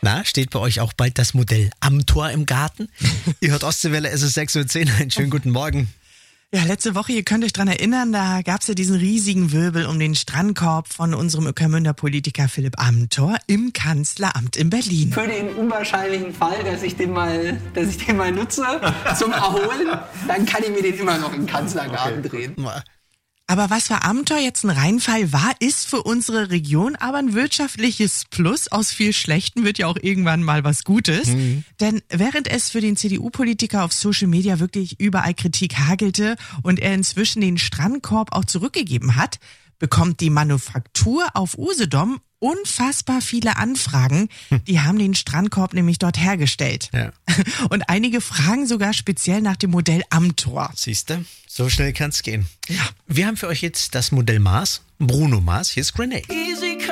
Na, steht bei euch auch bald das Modell Amtor im Garten? Ihr hört Ostseewelle, es ist 6.10 Uhr. Einen schönen guten Morgen. Ja, letzte Woche, ihr könnt euch dran erinnern, da gab's ja diesen riesigen Wirbel um den Strandkorb von unserem Ueckermünder Politiker Philipp Amthor im Kanzleramt in Berlin. Für den unwahrscheinlichen Fall, dass ich den mal nutze zum Erholen, dann kann ich mir den immer noch im Kanzlergarten drehen. Aber was für Amthor jetzt ein Reinfall war, ist für unsere Region aber ein wirtschaftliches Plus. Aus viel Schlechten wird ja auch irgendwann mal was Gutes. Denn während es für den CDU-Politiker auf Social Media wirklich überall Kritik hagelte und er inzwischen den Strandkorb auch zurückgegeben hat, bekommt die Manufaktur auf Usedom unfassbar viele Anfragen. Die haben den Strandkorb nämlich dort hergestellt. Ja. Und einige fragen sogar speziell nach dem Modell Amthor. Siehste, so schnell kann's gehen. Ja. Wir haben für euch jetzt das Modell Mars, Bruno Mars. Hier ist Grenade.